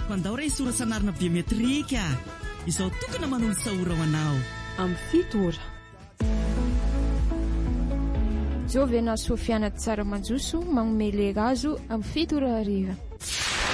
Mandao isorasanarina biometrika izao tokana manolo sahora ho anao amin'ny 7 ora. Jovena Sofiana Tsaramanjoso magnome le razo amin'ny 7 ora hariva.